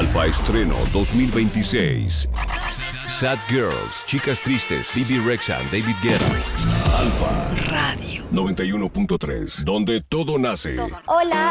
Alfa Estreno 2026. Sad Girls, Chicas Tristes, Bibi Rexha, David Guetta. Alfa Radio 91.3, donde todo nace. Hola,